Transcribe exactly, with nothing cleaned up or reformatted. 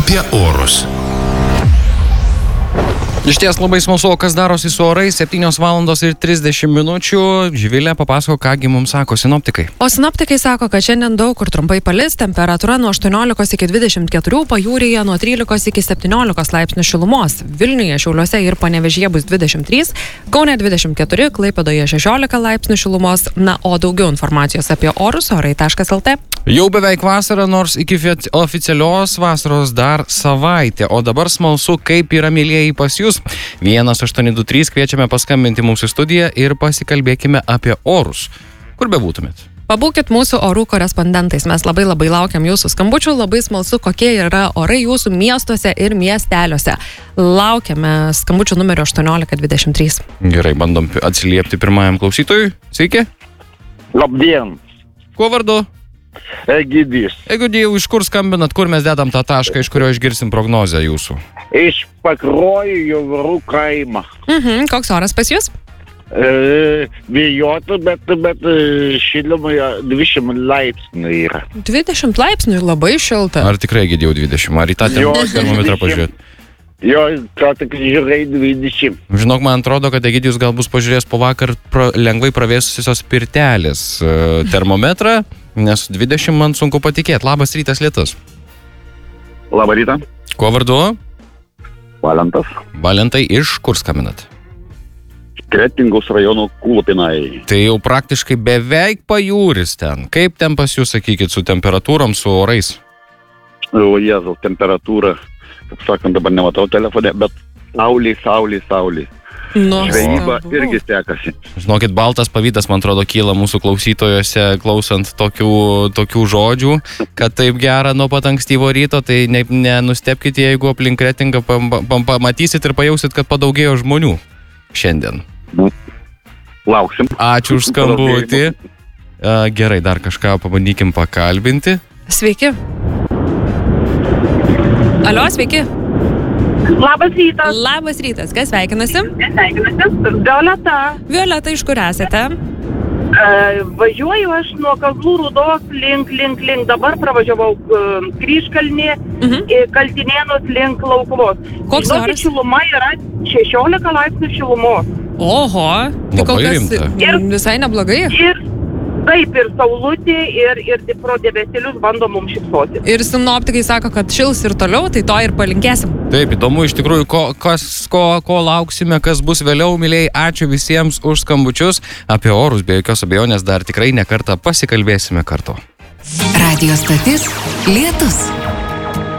apie orus. Iš ties labai smalsu, kas darosi su orais, septynios valandos ir trisdešimt minučių. Živilė, papasako, kągi mums sako sinoptikai. O sinoptikai sako, kad šiandien daug kur trumpai palis, temperatūra nuo aštuoniolikos iki dvidešimt keturių, pajūryje nuo trylikos iki septyniolikos laipsnių šilumos. Vilniuje, Šiauliuose ir Panevėžyje bus dvidešimt trys, Kaune dvidešimt keturi, Klaipėdoje šešiolika laipsnių šilumos. Na, o daugiau informacijos apie orus orai taškas el tė. Jau beveik vasara, nors iki oficialios vasaros dar savaitė. O dabar smalsu, kaip yra, mielieji, pas jūs. vienas aštuoni du trys kviečiame paskambinti mūsų studiją ir pasikalbėkime apie orus. Kur bebūtumėt? Pabūkit mūsų orų korespondentais. Mes labai labai laukiam jūsų skambučių. Labai smalsu, kokie yra orai jūsų miestuose ir miesteliuose. Laukiame skambučių numeriu aštuoniolika dvidešimt trys. Gerai, bandom atsiliepti pirmajam klausytojui. Sveiki. Labdien. Kuo vardu? Egidijus. Egidijau, iš kur skambinat, kur mes dedam tą tašką, iš kurio išgirsim prognozę jūsų? Iš Pakruojo Jovarų kaimo. Mhm, koks oras pas jūs? E, vėjuotų, bet, bet šilumai dvidešimt laipsnių yra. dvidešimt laipsnių ir labai šilta. Ar tikrai, Egidijau, dvidešimt? Ar į tą Jo, termometrą pažiūrėt? Jo, ką tik žiūrėjai dvidešimt. Žinok, man atrodo, kad Egidijus gal bus pažiūrėjęs po vakar pra, lengvai pravėsusios pirtelės e, termometrą, nes dvidešimt man sunku patikėti. Labas rytas, lietus. Labą rytą. Kuo vardu? Valentas. Valentai, iš kur skambinat? Kretingos rajono Kulupinai. Tai jau praktiškai beveik pajūris ten. Kaip ten pas jūs, sakykit, su temperatūrom, su orais? O Jėzau, temperatūra, kaip sakant, dabar nematau telefone, bet saulė, saulė, saulė. Nu, Žvejyba irgi sekasi. Žinokit, baltas pavydas, man atrodo, kyla mūsų klausytojose, klausant tokių, tokių žodžių, kad taip gera nuo pat ankstyvo ryto, tai ne, nenustepkite, jeigu aplink Kretingą pam, pam, pamatysit ir pajausit, kad padaugėjo žmonių šiandien. Lauksim. Ačiū už skambutį. Gerai, dar kažką pabandykim pakalbinti. Sveiki. Alio, sveiki. Labas rytas. Labas rytas, kas sveikinasi? Sveikinasi. Violeta. Violeta, iš kur esate? E, važiuoju aš nuo Kazlų Rūdos link, link, link. Dabar pravažiavau uh, Kryžkalnį, Mhm. į Kaltinėnus link Laukuvos. Koks Žinokit, oras? šiluma yra šešiolika laipsnių šilumos. Oho, tai kol Labai kas rimta. Ir- visai neblogai. Ir taip, ir saulutė, ir, ir pro debesėlius bando mums šypsoti. Ir sinoptikai sako, kad šils ir toliau, tai to ir palinkėsim. Taip, įdomu iš tikrųjų, ko, kas, ko, ko lauksime, kas bus vėliau, mylėjai. Ačiū visiems už skambučius. Apie orus, be jokios abejonės, dar tikrai ne kartą pasikalbėsime kartu. Radio stotis Lietus.